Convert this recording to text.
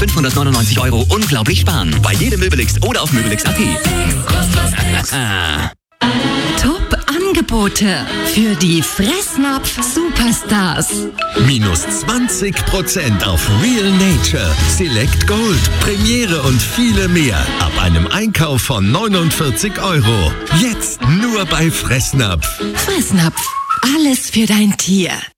599 € unglaublich sparen. Bei jedem Möbelix oder auf Möbelix.at. Top-Angebote für die Fressnapf-Superstars. Minus 20% auf Real Nature, Select Gold, Premiere und viele mehr. Ab einem Einkauf von 49 €. Jetzt nur bei Fressnapf. Fressnapf, alles für dein Tier.